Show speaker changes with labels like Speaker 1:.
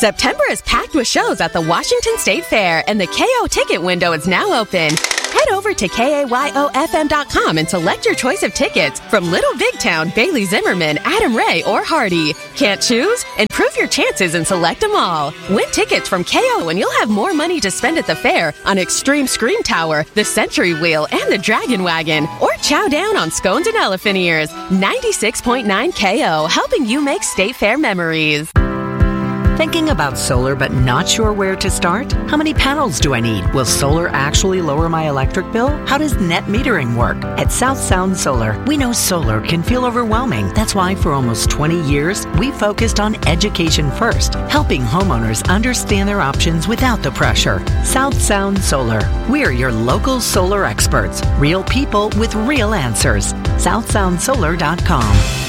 Speaker 1: September is packed with shows at the Washington State Fair, and the KO ticket window is now open. Head over to KAYOFM.com and select your choice of tickets from Little Big Town, Bailey Zimmerman, Adam Ray, or Hardy. Can't choose? Improve your chances and select them all. Win tickets from KO and you'll have more money to spend at the fair on Extreme Scream Tower, the Century Wheel, and the Dragon Wagon. Or chow down on scones and elephant ears. 96.9 KO, helping you make State Fair memories.
Speaker 2: Thinking about solar but not sure where to start? How many panels do I need? Will solar actually lower my electric bill? How does net metering work? At South Sound Solar, we know solar can feel overwhelming. That's why for almost 20 years, we focused on education first, helping homeowners understand their options without the pressure. South Sound Solar. We're your local solar experts. Real people with real answers. SouthSoundSolar.com.